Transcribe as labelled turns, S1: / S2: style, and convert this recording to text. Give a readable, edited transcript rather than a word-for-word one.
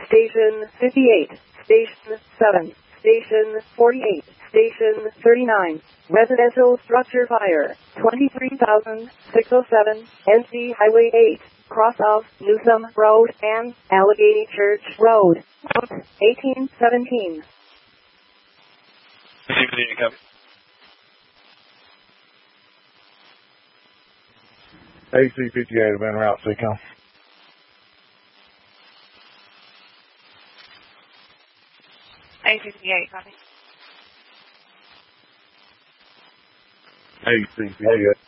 S1: Station 58, Station 7, Station 48, Station 39. Residential structure fire, 23,607, NC Highway 8, cross of Newsom Road and Allegheny Church Road, 1817.
S2: AC-58, I've been route Seacom.
S3: AC-58, copy.
S2: AC-58.